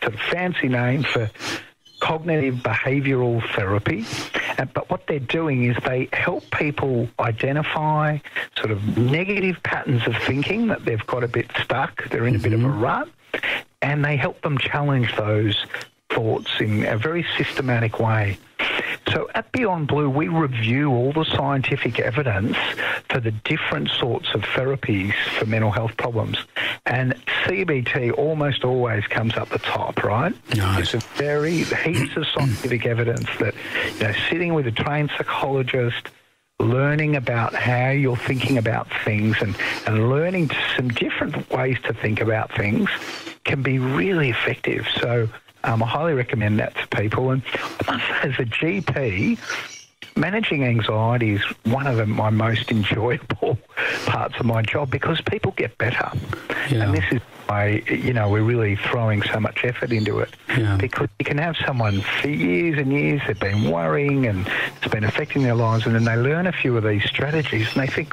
sort of fancy name for cognitive behavioural therapy. But what they're doing is they help people identify sort of negative patterns of thinking that they've got a bit stuck, they're in a bit of a rut, and they help them challenge those thoughts in a very systematic way. So at Beyond Blue, we review all the scientific evidence for the different sorts of therapies for mental health problems. And CBT almost always comes up the top, right? Nice. It's heaps of scientific evidence that, sitting with a trained psychologist, learning about how you're thinking about things and learning some different ways to think about things can be really effective. So I highly recommend that to people. And as a GP, managing anxiety is one of my most enjoyable parts of my job because people get better. Yeah. And this is why, we're really throwing so much effort into it. Yeah. Because you can have someone for years and years, they've been worrying and it's been affecting their lives, and then they learn a few of these strategies and they think,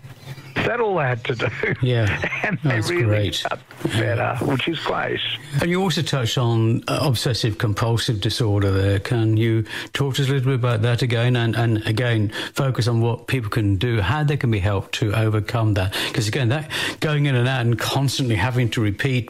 is that all I had to do? Yeah, and they that's really great. get better, which is great. And you also touched on obsessive compulsive disorder there. Can you talk to us a little bit about that again and again focus on what people can do, how they can be helped to overcome that? Because again, that going in and out and constantly having to repeat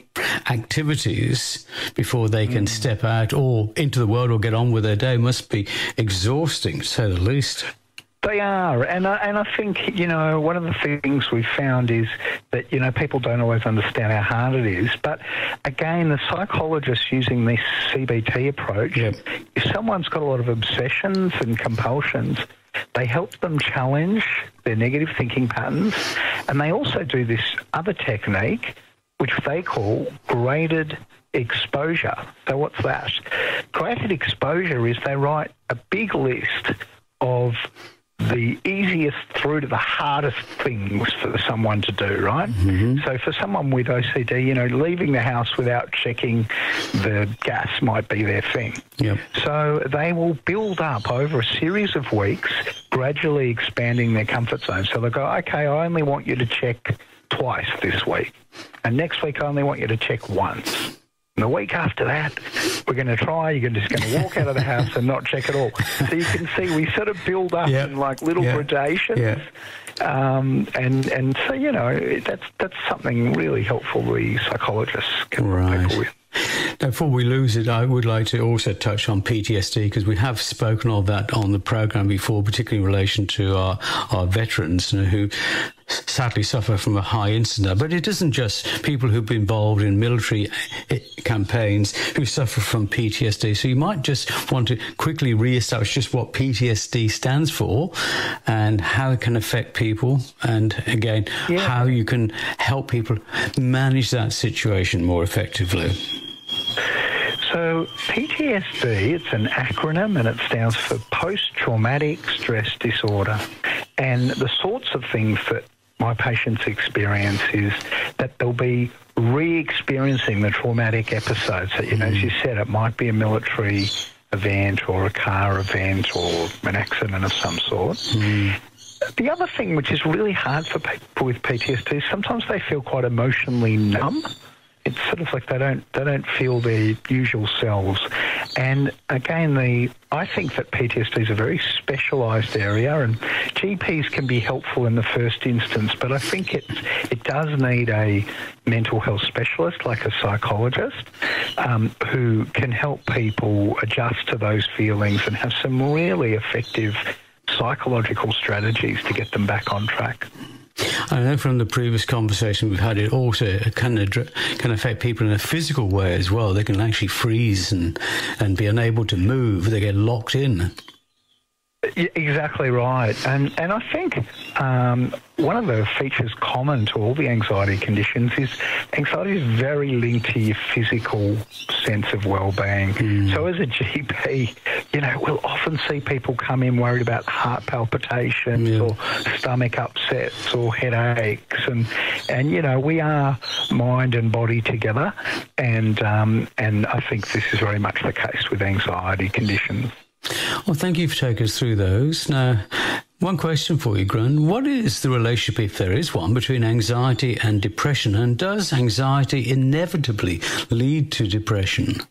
activities before they can step out or into the world or get on with their day must be exhausting, to say the least. They are, and I think, one of the things we've found is that, people don't always understand how hard it is. But again, the psychologists using this CBT approach, if someone's got a lot of obsessions and compulsions, they help them challenge their negative thinking patterns, and they also do this other technique, which they call graded exposure. So what's that? Graded exposure is they write a big list of the easiest through to the hardest things for someone to do, right? So for someone with OCD, leaving the house without checking the gas might be their thing. Yep. So they will build up over a series of weeks, gradually expanding their comfort zone. So they'll go, okay, I only want you to check twice this week. And next week, I only want you to check once. And the week after that, we're going to try. You're just going to walk out of the house and not check at all. So you can see we sort of build up in like little gradations. Yeah. And so, that's something really helpful the psychologists can help people with. Now, before we lose it, I would like to also touch on PTSD, because we have spoken of that on the program before, particularly in relation to our veterans who sadly suffer from a high incidence. But it isn't just people who've been involved in military campaigns who suffer from PTSD. So you might just want to quickly re-establish just what PTSD stands for and how it can affect people, and again, how you can help people manage that situation more effectively. So PTSD, it's an acronym and it stands for post-traumatic stress disorder. And the sorts of things that my patients experience is that they'll be re-experiencing the traumatic episodes. So, as you said, it might be a military event or a car event or an accident of some sort. The other thing which is really hard for people with PTSD is sometimes they feel quite emotionally numb. It's sort of like they don't feel their usual selves. And again, I think that PTSD is a very specialised area, and GPs can be helpful in the first instance, but I think it does need a mental health specialist, like a psychologist, who can help people adjust to those feelings and have some really effective psychological strategies to get them back on track. I know from the previous conversation we've had, it also can affect people in a physical way as well. They can actually freeze and be unable to move. They get locked in. Exactly right. And I think one of the features common to all the anxiety conditions is anxiety is very linked to your physical sense of well-being. So as a GP, we'll often see people come in worried about heart palpitations or stomach upsets or headaches. And we are mind and body together. And I think this is very much the case with anxiety conditions. Well, thank you for taking us through those. Now, one question for you, Grun. What is the relationship, if there is one, between anxiety and depression? And does anxiety inevitably lead to depression?